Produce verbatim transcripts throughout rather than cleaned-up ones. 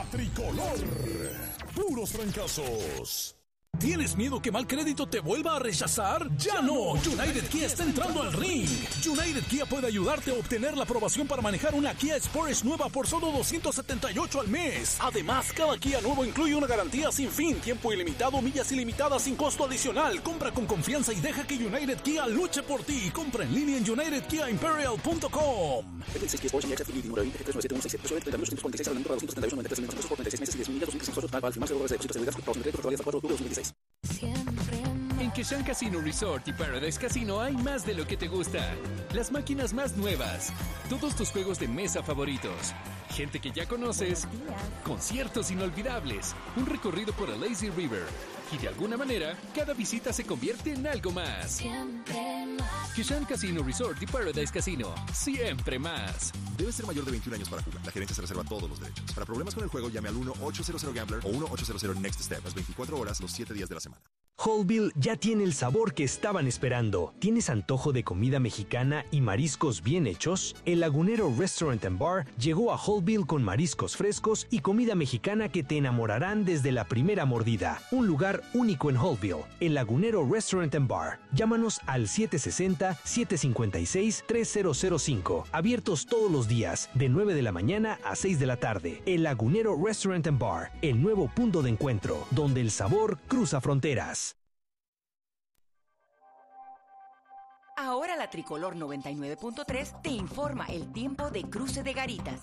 La Tricolor. Puros trancazos. ¿Tienes miedo que mal crédito te vuelva a rechazar? ¡Ya no! United Kia está entrando al ring. United Kia puede ayudarte a obtener la aprobación para manejar una Kia Sportage nueva por solo doscientos setenta y ocho al mes. Además, cada Kia nuevo incluye una garantía sin fin, tiempo ilimitado, millas ilimitadas sin costo adicional. Compra con confianza y deja que United Kia luche por ti. Compra en línea en united kia imperial punto com. En Keshan Casino Resort y Paradise Casino hay más de lo que te gusta. Las máquinas más nuevas, todos tus juegos de mesa favoritos, gente que ya conoces, conciertos inolvidables, un recorrido por el Lazy River. Y de alguna manera, cada visita se convierte en algo más. Keshan Casino Resort y Paradise Casino. Siempre más. Debe ser mayor de veintiún años para jugar. La gerencia se reserva todos los derechos. Para problemas con el juego, llame al uno ochocientos Gambler o uno ochocientos Next Step. Las veinticuatro horas, los siete días de la semana. Holtville ya tiene el sabor que estaban esperando. ¿Tienes antojo de comida mexicana y mariscos bien hechos? El Lagunero Restaurant and Bar llegó a Holtville con mariscos frescos y comida mexicana que te enamorarán desde la primera mordida. Un lugar único en Holtville. El Lagunero Restaurant and Bar. Llámanos al siete seis cero, siete cinco seis, tres cero cero cinco. Abiertos todos los días, de nueve de la mañana a seis de la tarde. El Lagunero Restaurant and Bar. El nuevo punto de encuentro, donde el sabor cruza fronteras. Ahora la Tricolor noventa y nueve punto tres te informa el tiempo de Cruce de Garitas.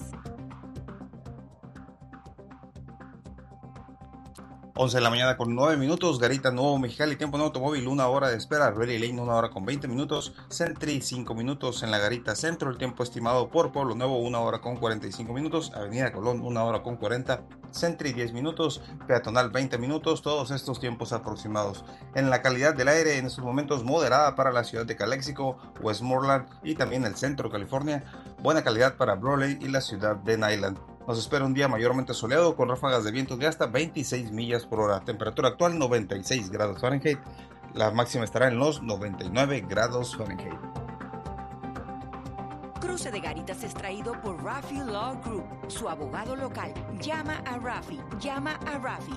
once de la mañana con nueve minutos, Garita Nuevo Mexicali, tiempo en automóvil, una hora de espera, Ready Lane una hora con veinte minutos, Sentry cinco minutos en la Garita Centro, el tiempo estimado por Pueblo Nuevo una hora con cuarenta y cinco minutos, Avenida Colón una hora con cuarenta, Sentry diez minutos, Peatonal veinte minutos, todos estos tiempos aproximados. En la calidad del aire en estos momentos moderada para la ciudad de Calexico, Westmoreland y también el centro de California, buena calidad para Brawley y la ciudad de Nyland. Nos espera un día mayormente soleado con ráfagas de vientos de hasta veintiséis millas por hora. Temperatura actual noventa y seis grados Fahrenheit. La máxima estará en los noventa y nueve grados Fahrenheit. Cruce de Garitas es traído por Rafi Law Group, su abogado local. Llama a Rafi, llama a Rafi.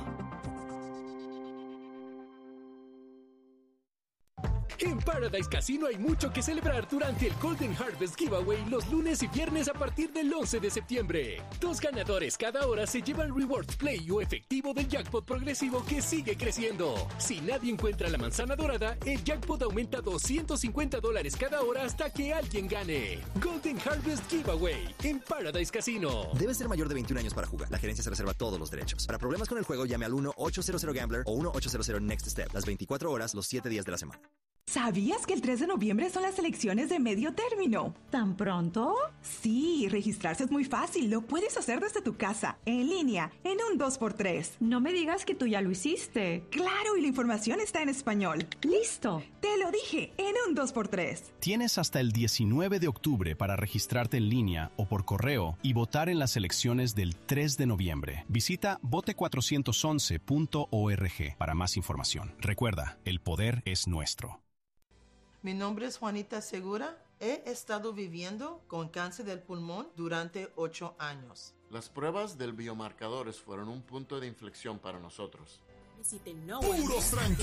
En Paradise Casino hay mucho que celebrar durante el Golden Harvest Giveaway los lunes y viernes a partir del once de septiembre. Dos ganadores cada hora se llevan Rewards Play o efectivo del jackpot progresivo que sigue creciendo. Si nadie encuentra la manzana dorada, el jackpot aumenta doscientos cincuenta dólares cada hora hasta que alguien gane. Golden Harvest Giveaway en Paradise Casino. Debe ser mayor de veintiún años para jugar. La gerencia se reserva todos los derechos. Para problemas con el juego, llame al uno ochocientos Gambler o uno ochocientos Next Step. Las veinticuatro horas, los siete días de la semana. ¿Sabías que el tres de noviembre son las elecciones de medio término? ¿Tan pronto? Sí, registrarse es muy fácil. Lo puedes hacer desde tu casa, en línea, en un dos por tres. No me digas que tú ya lo hiciste. Claro, y la información está en español. ¡Listo! Te lo dije, en un dos por tres. Tienes hasta el diecinueve de octubre para registrarte en línea o por correo y votar en las elecciones del tres de noviembre. Visita vote cuatrocientos once punto org para más información. Recuerda, el poder es nuestro. Mi nombre es Juanita Segura. He estado viviendo con cáncer del pulmón durante ocho años. Las pruebas del biomarcadores fueron un punto de inflexión para nosotros. Puros tranquilos.